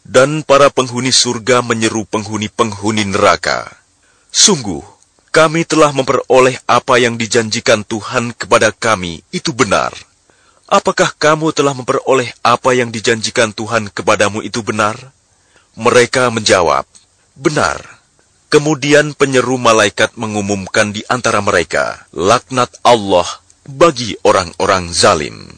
Dan para penghuni surga menyeru penghuni-penghuni neraka, "Sungguh, kami telah memperoleh apa yang dijanjikan Tuhan kepada kami itu benar. Apakah kamu telah memperoleh apa yang dijanjikan Tuhan kepadamu itu benar?" Mereka menjawab, "Benar." Kemudian penyeru malaikat mengumumkan di antara mereka, "Laknat Allah bagi orang-orang zalim."